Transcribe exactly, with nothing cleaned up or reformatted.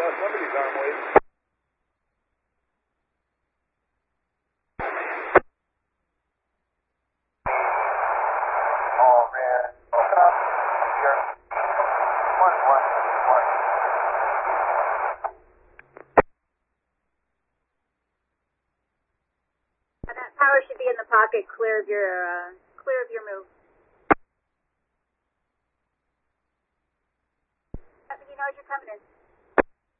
uh, somebody's on wave. Oh, man. Look up. Here. One, one, one. And that power should be in the pocket, clear of your, uh, clear of your move. He knows you're coming in.